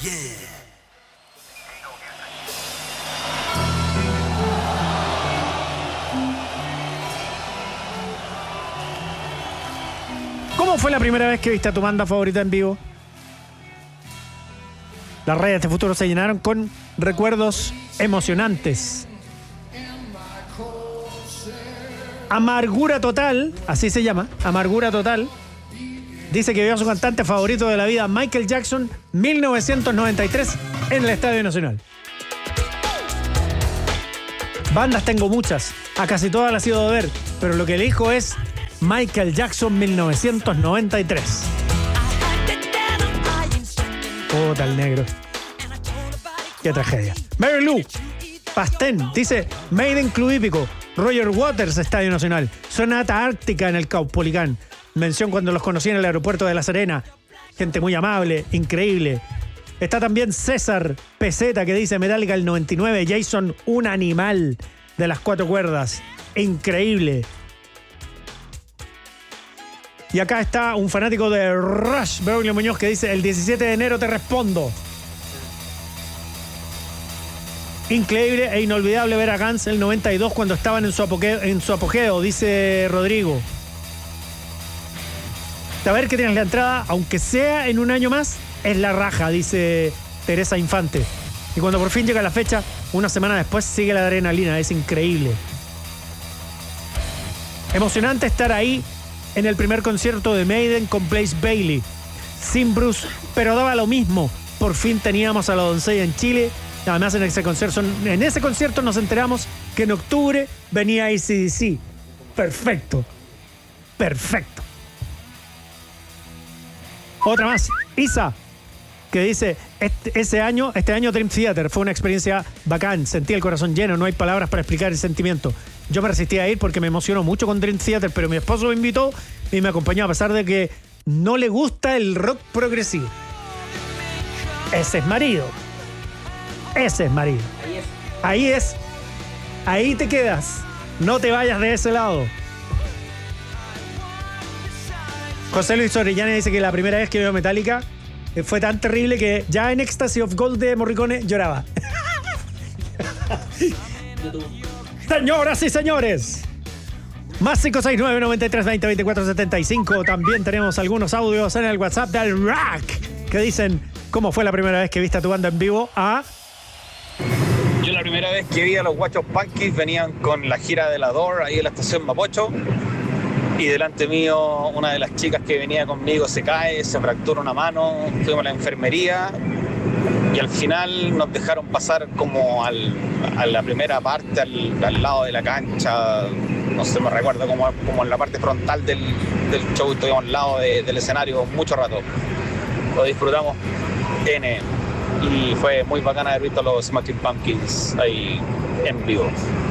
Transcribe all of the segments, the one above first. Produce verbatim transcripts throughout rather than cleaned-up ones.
¿Cómo fue la primera vez que viste a tu banda favorita en vivo? Las redes de Futuro se llenaron con recuerdos emocionantes. Amargura Total, así se llama, Amargura Total, dice que vio a su cantante favorito de la vida, Michael Jackson, mil novecientos noventa y tres, en el Estadio Nacional. Bandas tengo muchas, a casi todas las he ido a ver, pero lo que elijo es Michael Jackson, mil novecientos noventa y tres. Puta el negro. Qué tragedia. Mary Lou Pastén dice Maiden Club Hípico, Roger Waters, Estadio Nacional, Sonata Ártica en el Caupolicán. Mención cuando los conocí en el aeropuerto de La Serena. Gente muy amable, increíble. Está también César Peseta que dice Metallica el noventa y nueve, Jason, un animal de las cuatro cuerdas. Increíble. Y acá está un fanático de Rush, Braulio Muñoz, que dice el diecisiete de enero te respondo. Increíble e inolvidable ver a Guns el noventa y dos cuando estaban en su apogeo, en su apogeo, dice Rodrigo. Saber que tienes la entrada, aunque sea en un año más, es la raja, dice Teresa Infante. Y cuando por fin llega la fecha, una semana después sigue la adrenalina, es increíble. Emocionante estar ahí en el primer concierto de Maiden con Blaze Bayley. Sin Bruce, pero daba lo mismo. Por fin teníamos a la doncella en Chile. Además, en ese concierto, en ese concierto nos enteramos que en octubre venía A C D C. Perfecto. Perfecto. Otra más. Isa, que dice, este, ese año, este año Dream Theater fue una experiencia bacán. Sentí el corazón lleno, no hay palabras para explicar el sentimiento. Yo me resistí a ir porque me emocionó mucho con Dream Theater, pero mi esposo me invitó y me acompañó a pesar de que no le gusta el rock progresivo. Ese es marido. Ese es marido. Ahí es. Ahí es. Ahí te quedas. No te vayas de ese lado. José Luis Orellana dice que la primera vez que vio Metallica fue tan terrible que ya en Ecstasy of Gold de Morricone lloraba. Señoras y señores, más cinco seis nueve, noventa y tres, veinte, veinticuatro, setenta y cinco. También tenemos algunos audios en el WhatsApp del Rack que dicen cómo fue la primera vez que viste a tu banda en vivo. A Yo la primera vez que vi a los Guachos Punkies venían con la gira de la Door ahí en la estación Mapocho, y delante mío una de las chicas que venía conmigo se cae, se fractura una mano, fuimos a la enfermería y al final nos dejaron pasar como al, a la primera parte, al, al lado de la cancha, no sé, me recuerdo como, como en la parte frontal del, del show, estuvimos al lado de, del escenario mucho rato. Lo disfrutamos N y fue muy bacana haber visto a los Smashing Pumpkins ahí en vivo.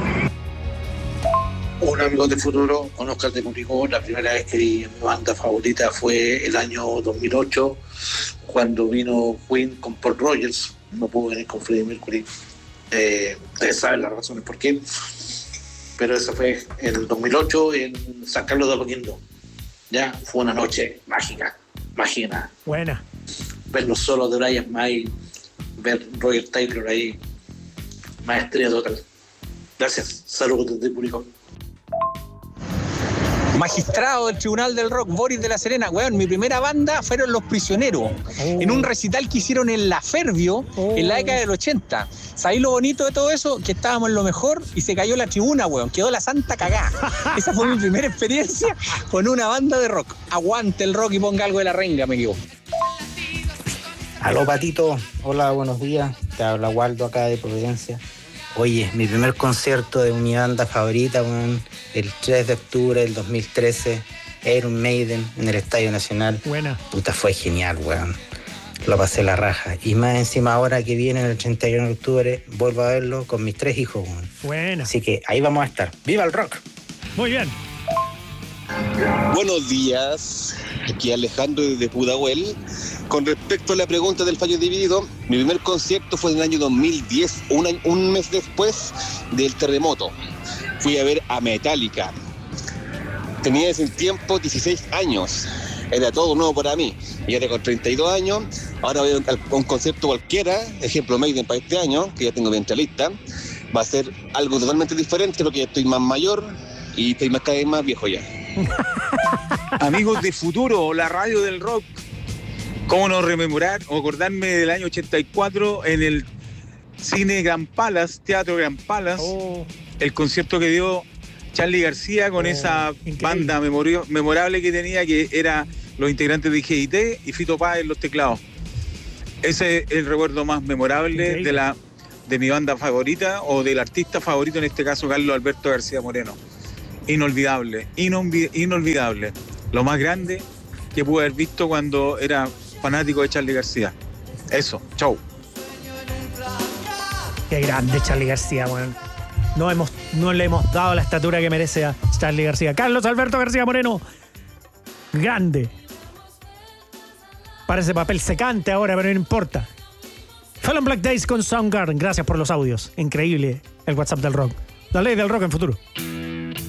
Un amigo de Futuro, con Oscar de Curicó, la primera vez que vi mi banda favorita fue el año dos mil ocho, cuando vino Queen con Paul Rogers. No pudo venir con Freddie Mercury. Eh, ustedes saben las razones por qué. Pero eso fue en el dos mil ocho en San Carlos de Apoquindo. Ya, fue una noche mágica, mágica. Buena. Ver los solos de Brian May, ver Roger Taylor ahí, maestría total. Gracias, saludos desde Curicó. Magistrado del Tribunal del Rock, Boris de la Serena. Weón, mi primera banda fueron Los Prisioneros, oh. en un recital que hicieron en La Fervio, oh. en la década del ochenta. ¿Sabéis lo bonito de todo eso? Que estábamos en lo mejor y se cayó la tribuna, weón. Quedó la santa cagada. Esa fue mi primera experiencia con una banda de rock. Aguante el rock y ponga algo de La Renga, me equivoco. Aló, Patito. Hola, buenos días. Te habla Waldo acá de Providencia. Oye, mi primer concierto de mi banda favorita, weón, el tres de octubre del dos mil trece, Iron Maiden en el Estadio Nacional. Buena. Puta, fue genial, weón. Lo pasé la raja. Y más encima ahora que viene el treinta y uno de octubre, vuelvo a verlo con mis tres hijos, weón. Buena. Así que ahí vamos a estar. ¡Viva el rock! Muy bien. Buenos días, aquí Alejandro desde Pudahuel. Con respecto a la pregunta del fallo dividido, mi primer concierto fue en el año dos mil diez, un, año, un mes después del terremoto. Fui a ver a Metallica. Tenía en ese tiempo dieciséis años era todo nuevo para mí. Y ahora con treinta y dos años, ahora voy a un concierto cualquiera, ejemplo Maiden para este año, que ya tengo mi lista, va a ser algo totalmente diferente porque estoy más mayor y estoy más cada vez más viejo ya. Amigos de Futuro, la radio del rock, ¿cómo no rememorar o acordarme del año ochenta y cuatro en el Cine Gran Palace, Teatro Gran Palace, oh. el concierto que dio Charly García con oh, esa increíble. banda memorio, memorable que tenía, que era los integrantes de G I T y Fito Páez en los teclados. Ese es el recuerdo más memorable de, la, de mi banda favorita o del artista favorito, en este caso Carlos Alberto García Moreno. Inolvidable, inolvi- inolvidable. Lo más grande que pude haber visto cuando era fanático de Charly García. Eso, chau. Qué grande Charly García, bueno. No, hemos, no le hemos dado la estatura que merece a Charly García. Carlos Alberto García Moreno, grande. Parece papel secante ahora, pero no importa. Fallon Black Days con Soundgarden. Gracias por los audios. Increíble el WhatsApp del rock. La ley del rock en Futuro.